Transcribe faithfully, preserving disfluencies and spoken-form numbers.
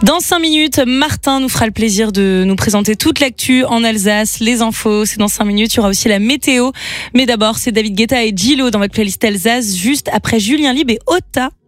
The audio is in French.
Dans cinq minutes, Martin nous fera le plaisir de nous présenter toute l'actu en Alsace, les infos. C'est dans cinq minutes. Il y aura aussi la météo. Mais d'abord, c'est David Guetta et Gillo dans votre playlist Alsace, juste après Julien Libre et Ota.